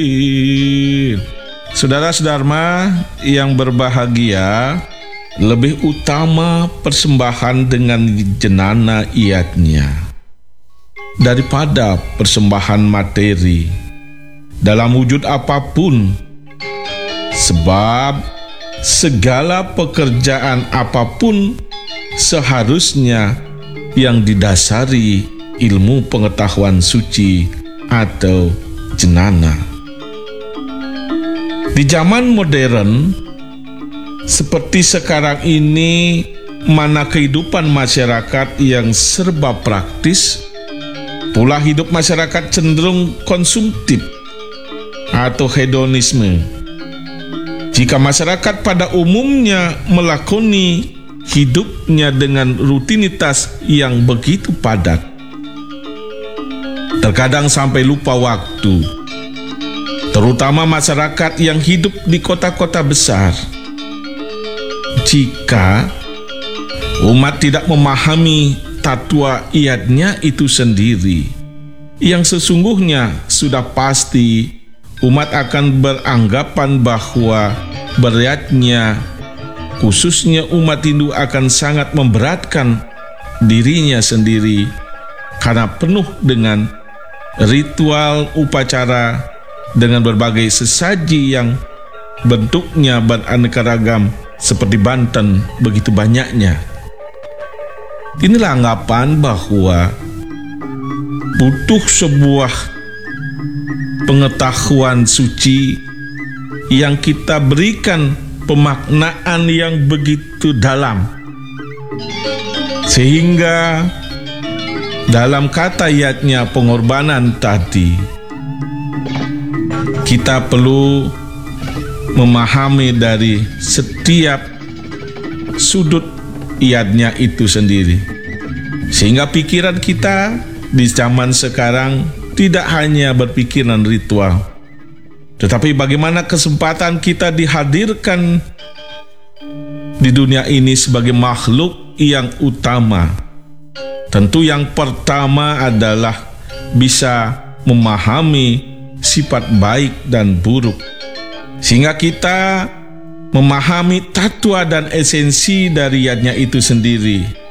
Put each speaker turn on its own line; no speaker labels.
Saudara-saudara yang berbahagia, lebih utama persembahan dengan jenana iatnya daripada persembahan materi dalam wujud apapun, sebab segala pekerjaan apapun seharusnya yang didasari ilmu pengetahuan suci atau jenana. Di zaman modern seperti sekarang ini, mana kehidupan masyarakat yang serba praktis, pola hidup masyarakat cenderung konsumtif atau hedonisme. Jika masyarakat pada umumnya melakoni hidupnya dengan rutinitas yang begitu padat, terkadang sampai lupa waktu, terutama masyarakat yang hidup di kota-kota besar. Jika umat tidak memahami tatwa iatnya itu sendiri, yang sesungguhnya sudah pasti umat akan beranggapan bahwa beriatnya, khususnya umat Hindu, akan sangat memberatkan dirinya sendiri karena penuh dengan ritual upacara dengan berbagai sesaji yang bentuknya beraneka ragam seperti banten begitu banyaknya. Inilah anggapan bahwa butuh sebuah pengetahuan suci yang kita berikan pemaknaan yang begitu dalam, sehingga dalam kata iatnya pengorbanan tadi, kita perlu memahami dari setiap sudut iatnya itu sendiri, sehingga pikiran kita di zaman sekarang tidak hanya berpikiran ritual, tetapi bagaimana kesempatan kita dihadirkan di dunia ini sebagai makhluk yang utama. Tentu yang pertama adalah bisa memahami sifat baik dan buruk, sehingga kita memahami tatwa dan esensi dari iatnya itu sendiri.